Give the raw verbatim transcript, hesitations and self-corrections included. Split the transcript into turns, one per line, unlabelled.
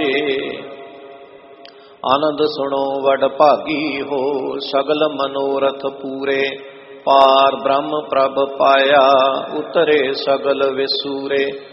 ਆਨੰਦ ਸੁਣੋ ਵਡ ਭਾਗੀ ਹੋ, ਸਗਲ ਮਨੋਰਥ ਪੂਰੇ। ਪਾਰ ਬ੍ਰਹਮ ਪ੍ਰਭ ਪਾਇਆ, ਉਤਰੇ ਸਗਲ ਵਿਸੂਰੇ।